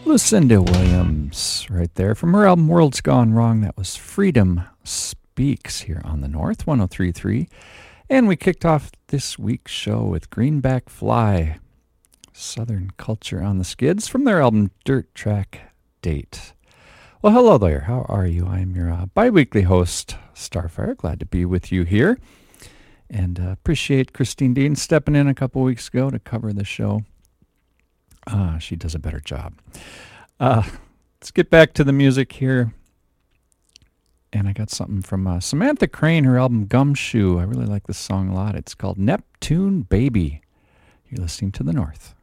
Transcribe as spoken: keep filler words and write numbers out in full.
Lucinda Williams, right there from her album World's Gone Wrong. That was Freedom Speaks here on the North, one oh three point three. And we kicked off this week's show with Greenback Fly, Southern Culture on the Skids, from their album Dirt Track Date. Well, hello there. How are you? I'm your uh, bi-weekly host, Starfire. Glad to be with you here. And uh, appreciate Christine Dean stepping in a couple weeks ago to cover the show. Uh, she does a better job. Uh, let's get back to the music here. And I got something from uh, Samantha Crane, her album Gumshoe. I really like this song a lot. It's called Neptune Baby. You're listening to The North.